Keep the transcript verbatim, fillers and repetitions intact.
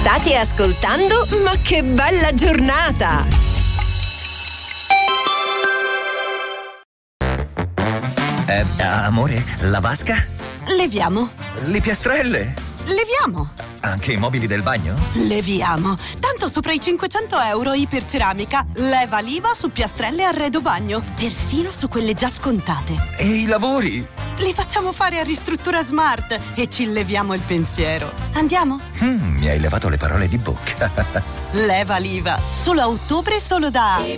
State ascoltando Ma che bella giornata! Eh, amore, la vasca? Leviamo. Le piastrelle? Leviamo. Anche i mobili del bagno? Leviamo. Tanto sopra i cinquecento euro Iperceramica. Leva l'I V A su piastrelle e arredo bagno. Persino su quelle già scontate. E i lavori? Li facciamo fare a Ristruttura Smart e ci leviamo il pensiero. Andiamo? Mm, mi hai levato le parole di bocca. Leva l'I V A. Solo a ottobre, solo da